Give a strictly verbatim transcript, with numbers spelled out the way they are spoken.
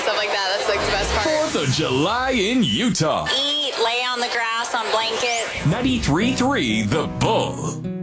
stuff like that. That's like the best part. fourth of July in Utah. Eat, lay on the grass on blankets. ninety-three point three The Bull.